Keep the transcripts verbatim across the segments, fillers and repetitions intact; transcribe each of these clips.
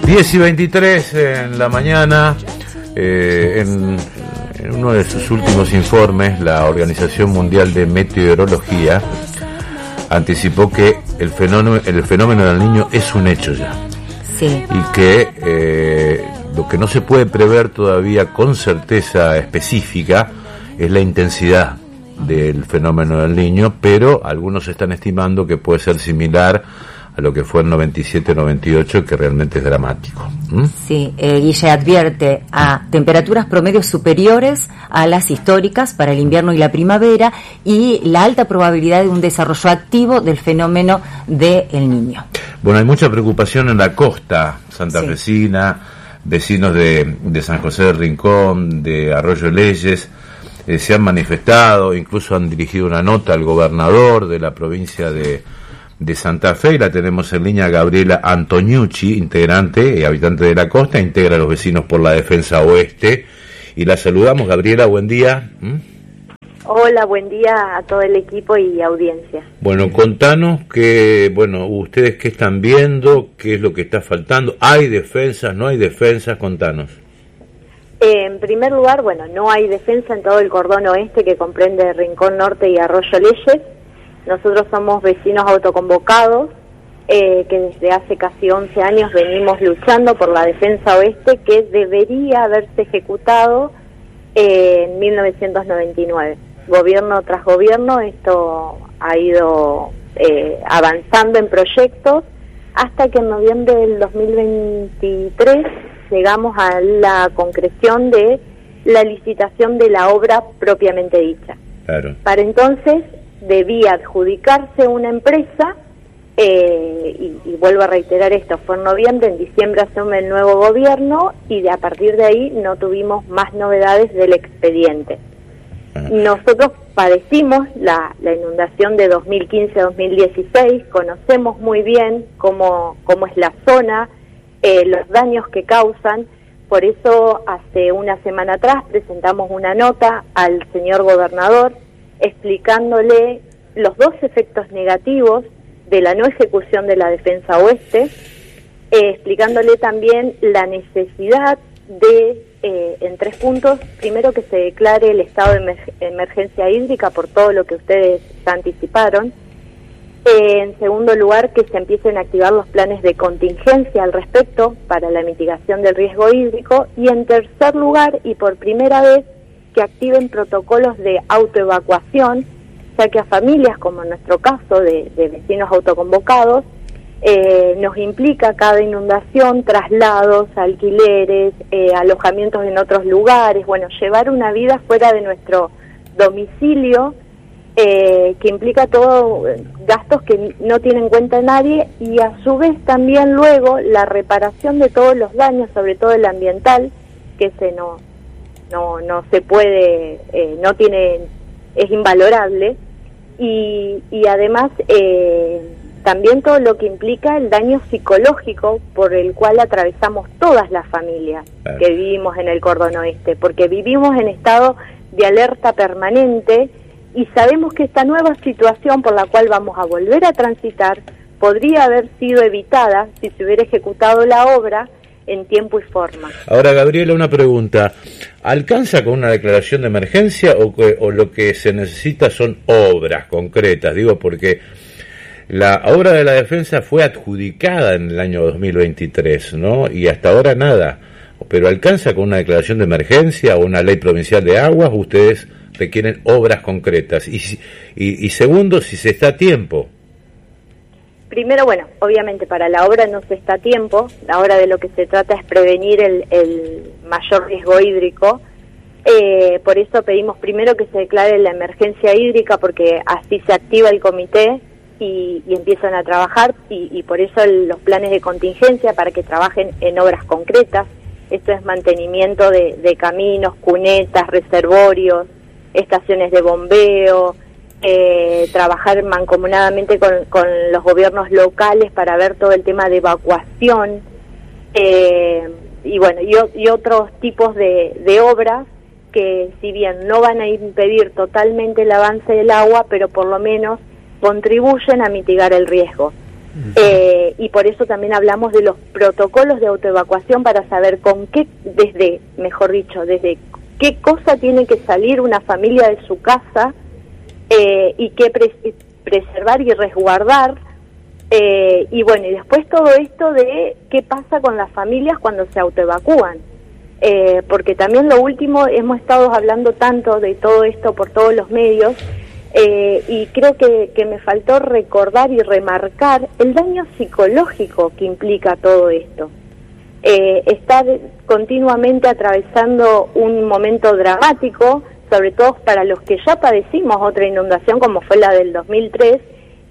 diez y veintitrés en la mañana. Eh, en, en uno de sus últimos informes, la Organización Mundial de Meteorología anticipó que el fenómeno, el fenómeno del Niño es un hecho ya. Sí. Y que eh, lo que no se puede prever todavía con certeza específica es la intensidad del fenómeno del Niño, pero algunos están estimando que puede ser similar a lo que fue el noventa y siete noventa y ocho, que realmente es dramático. ¿Mm? Sí, eh, Guille advierte a temperaturas promedios superiores a las históricas para el invierno y la primavera y la alta probabilidad de un desarrollo activo del fenómeno del Niño. Bueno, hay mucha preocupación en la costa santafesina, sí. Vecinos de, de San José del Rincón, de Arroyo Leyes, eh, se han manifestado, incluso han dirigido una nota al gobernador de la provincia de de Santa Fe, y la tenemos en línea Gabriela Antoniucci, integrante y habitante de la costa, integra a los vecinos por la Defensa Oeste, y la saludamos. Gabriela, buen día. ¿Mm? Hola, buen día a todo el equipo y audiencia. Bueno, contanos que, bueno, ustedes qué están viendo, qué es lo que está faltando, ¿hay defensas, no hay defensas? Contanos. Eh, en primer lugar, bueno, no hay defensa en todo el cordón oeste que comprende Rincón Norte y Arroyo Leyes. Nosotros somos vecinos autoconvocados, eh, que desde hace casi once años venimos luchando por la defensa oeste, que debería haberse ejecutado eh, en mil novecientos noventa y nueve. Gobierno tras gobierno esto ha ido eh, avanzando en proyectos hasta que en noviembre del dos mil veintitrés llegamos a la concreción de la licitación de la obra propiamente dicha. Claro. Para entonces debía adjudicarse una empresa, eh, y, y vuelvo a reiterar esto, fue en noviembre, en diciembre asume el nuevo gobierno y de a partir de ahí no tuvimos más novedades del expediente. Nosotros padecimos la, la inundación de dos mil quince dos mil dieciséis, conocemos muy bien cómo, cómo es la zona, eh, los daños que causan, por eso hace una semana atrás presentamos una nota al señor gobernador explicándole los dos efectos negativos de la no ejecución de la defensa oeste, eh, explicándole también la necesidad de, eh, en tres puntos, primero que se declare el estado de emerg- emergencia hídrica por todo lo que ustedes anticiparon, eh, en segundo lugar que se empiecen a activar los planes de contingencia al respecto para la mitigación del riesgo hídrico, y en tercer lugar, y por primera vez, que activen protocolos de autoevacuación, ya que a familias, como en nuestro caso de, de vecinos autoconvocados, eh, nos implica cada inundación traslados, alquileres, eh, alojamientos en otros lugares, bueno, llevar una vida fuera de nuestro domicilio, eh, que implica todo gastos que no tiene en cuenta nadie, y a su vez también luego la reparación de todos los daños, sobre todo el ambiental, que se nos no no se puede, eh, no tiene, es invalorable, y, y además eh, también todo lo que implica el daño psicológico por el cual atravesamos todas las familias claro. que vivimos en el cordón oeste, porque vivimos en estado de alerta permanente y sabemos que esta nueva situación por la cual vamos a volver a transitar podría haber sido evitada si se hubiera ejecutado la obra en tiempo y forma. Ahora, Gabriela, una pregunta. ¿Alcanza con una declaración de emergencia o, que, o lo que se necesita son obras concretas? Digo, porque la obra de la defensa fue adjudicada en el año dos mil veintitrés, ¿no? Y hasta ahora nada. ¿Pero alcanza con una declaración de emergencia o una ley provincial de aguas? ¿Ustedes requieren obras concretas? Y, y, y segundo, si se está a tiempo. Primero, bueno, obviamente para la obra no se está a tiempo, la obra de lo que se trata es prevenir el, el mayor riesgo hídrico, eh, por eso pedimos primero que se declare la emergencia hídrica, porque así se activa el comité y, y empiezan a trabajar, y, y por eso el, los planes de contingencia para que trabajen en obras concretas. Esto es mantenimiento de, de caminos, cunetas, reservorios, estaciones de bombeo, Eh, trabajar mancomunadamente con, con los gobiernos locales para ver todo el tema de evacuación, eh, y bueno, y, y otros tipos de, de obras que si bien no van a impedir totalmente el avance del agua, pero por lo menos contribuyen a mitigar el riesgo. Eh, y por eso también hablamos de los protocolos de autoevacuación para saber con qué, desde, mejor dicho, desde qué cosa tiene que salir una familia de su casa eh, y qué pre preservar y resguardar. Eh, y bueno, y después todo esto de qué pasa con las familias cuando se autoevacúan. Eh, porque también lo último, hemos estado hablando tanto de todo esto por todos los medios, eh, y creo que, que me faltó recordar y remarcar el daño psicológico que implica todo esto. Eh, estar continuamente atravesando un momento dramático, sobre todo para los que ya padecimos otra inundación como fue la del dos mil tres,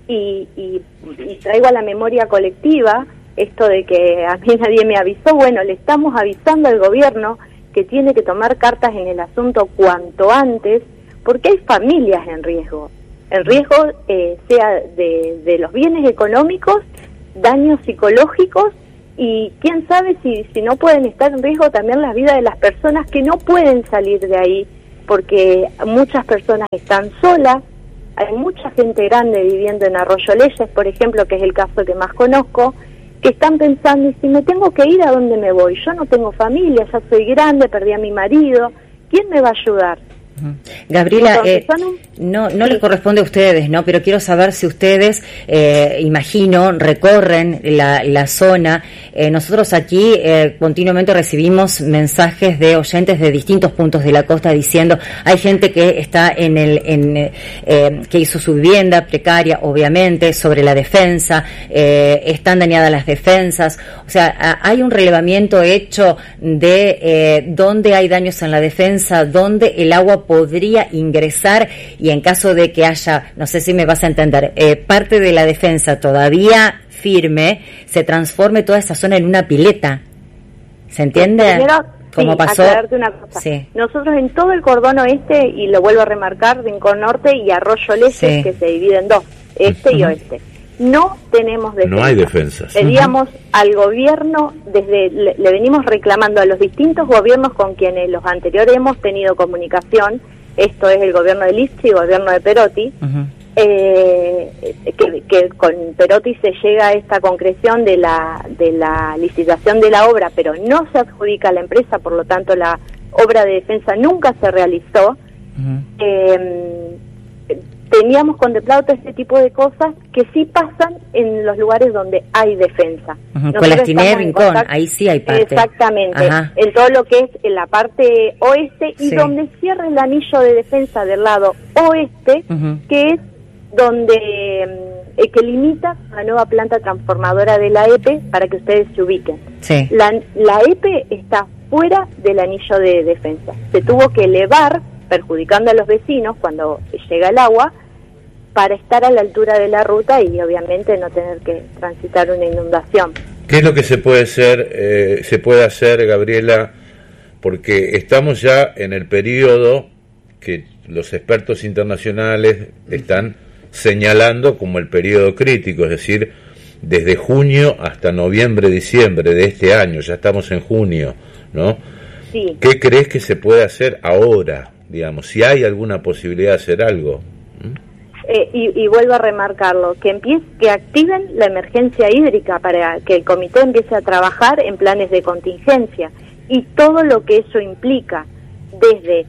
y, y, y traigo a la memoria colectiva esto de que a mí nadie me avisó. Bueno, le estamos avisando al gobierno que tiene que tomar cartas en el asunto cuanto antes, porque hay familias en riesgo, en riesgo eh, sea de, de los bienes económicos, daños psicológicos, y quién sabe si, si no pueden estar en riesgo también las vidas de las personas que no pueden salir de ahí, porque muchas personas están solas. Hay mucha gente grande viviendo en Arroyo Leyes, por ejemplo, que es el caso que más conozco, que están pensando, ¿y si me tengo que ir, a dónde me voy? Yo no tengo familia, ya soy grande, perdí a mi marido, ¿quién me va a ayudar? Gabriela, eh, no no sí. les corresponde a ustedes, ¿no? Pero quiero saber si ustedes, eh, imagino, recorren la, la zona. Eh, nosotros aquí eh, continuamente recibimos mensajes de oyentes de distintos puntos de la costa diciendo, hay gente que está en el, en, eh, que hizo su vivienda precaria, obviamente, sobre la defensa, eh, están dañadas las defensas. O sea, a, hay un relevamiento hecho de eh, dónde hay daños en la defensa, dónde el agua podría ingresar, y en caso de que haya, no sé si me vas a entender, eh, parte de la defensa todavía firme, se transforme toda esa zona en una pileta. ¿Se entiende? Primero, ¿Cómo sí, pasó? aclararte una cosa. Sí. Nosotros en todo el cordón oeste, y lo vuelvo a remarcar, Rincón Norte y Arroyo Leyes, sí, que se divide en dos, este uh-huh. y oeste, no tenemos defensa. No hay defensas. Pedíamos uh-huh. al gobierno, desde le, le venimos reclamando a los distintos gobiernos con quienes los anteriores hemos tenido comunicación, esto es el gobierno de Lichi y el gobierno de Perotti, uh-huh. eh, que, que con Perotti se llega a esta concreción de la, de la licitación de la obra, pero no se adjudica a la empresa, por lo tanto la obra de defensa nunca se realizó. Uh-huh. eh, Teníamos contemplado todo este tipo de cosas que sí pasan en los lugares donde hay defensa. Uh-huh. Colastiner, Rincón, ahí sí hay parte. Exactamente, Ajá. en todo lo que es en la parte oeste, y sí. donde cierra el anillo de defensa del lado oeste, uh-huh. que es donde eh, que limita la nueva planta transformadora de la E P E, para que ustedes se ubiquen. Sí. La, la E P E está fuera del anillo de defensa. Se tuvo que elevar, perjudicando a los vecinos cuando llega el agua, para estar a la altura de la ruta y obviamente no tener que transitar una inundación. ¿Qué es lo que se puede hacer, eh, se puede hacer, Gabriela? Porque estamos ya en el periodo que los expertos internacionales están señalando como el periodo crítico, es decir, desde junio hasta noviembre, diciembre de este año, ya estamos en junio, ¿no? Sí. ¿Qué crees que se puede hacer ahora? Digamos, si hay alguna posibilidad de hacer algo. Eh, y, y vuelvo a remarcarlo, que empiece, que activen la emergencia hídrica para que el comité empiece a trabajar en planes de contingencia y todo lo que eso implica, desde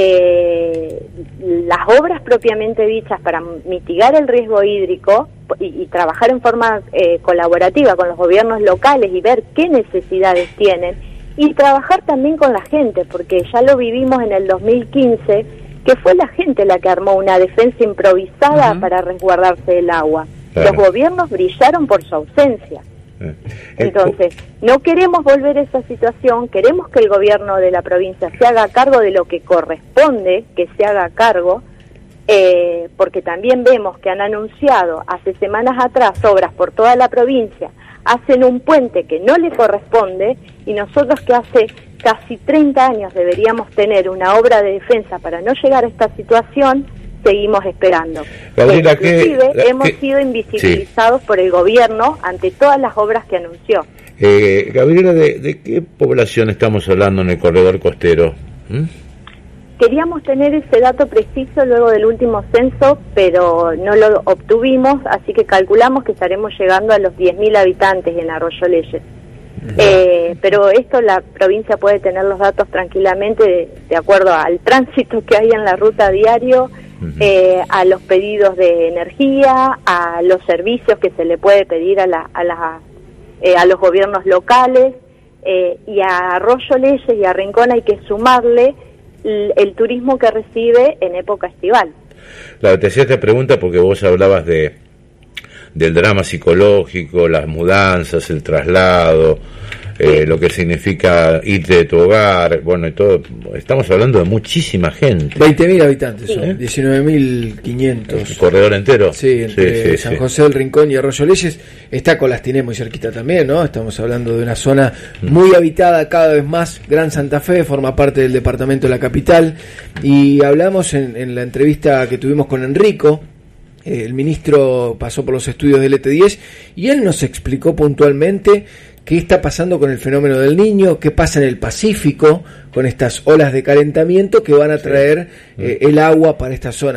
eh, las obras propiamente dichas para mitigar el riesgo hídrico y, y trabajar en forma eh, colaborativa con los gobiernos locales y ver qué necesidades tienen, y trabajar también con la gente, porque ya lo vivimos en el dos mil quince, que fue la gente la que armó una defensa improvisada uh-huh. para resguardarse del agua. Claro. Los gobiernos brillaron por su ausencia. Eh. Entonces, no queremos volver a esa situación, queremos que el gobierno de la provincia se haga cargo de lo que corresponde, que se haga cargo, eh, porque también vemos que han anunciado hace semanas atrás obras por toda la provincia, hacen un puente que no le corresponde, y nosotros que hace casi treinta años deberíamos tener una obra de defensa para no llegar a esta situación, seguimos esperando. Gabriela, inclusive que, hemos que, sido invisibilizados sí. por el gobierno ante todas las obras que anunció. Eh, Gabriela, ¿de, ¿de qué población estamos hablando en el corredor costero? ¿Mm? queríamos tener ese dato preciso luego del último censo, pero no lo obtuvimos, así que calculamos que estaremos llegando a los diez mil habitantes en Arroyo Leyes. Eh, pero esto la provincia puede tener los datos tranquilamente de, de acuerdo al tránsito que hay en la ruta a diario, eh, a los pedidos de energía, a los servicios que se le puede pedir a, la, a, la, eh, a los gobiernos locales, eh, y a Arroyo Leyes y a Rincón hay que sumarle el, el turismo que recibe en época estival. Claro, te hacía esta pregunta porque vos hablabas de del drama psicológico, las mudanzas, el traslado, eh, lo que significa irte de tu hogar, bueno, y todo. Estamos hablando de muchísima gente. veinte mil habitantes, sí. son diecinueve mil quinientos. ¿El corredor entero? Sí, entre sí, sí, San sí. José del Rincón y Arroyo Leyes. Está Colastiné muy cerquita también, ¿no? Estamos hablando de una zona muy habitada cada vez más. Gran Santa Fe forma parte del departamento de la capital. Y hablamos en, en la entrevista que tuvimos con Enrico. El ministro pasó por los estudios del E T diez y él nos explicó puntualmente qué está pasando con el fenómeno del Niño, qué pasa en el Pacífico con estas olas de calentamiento que van a traer eh, el agua para esta zona.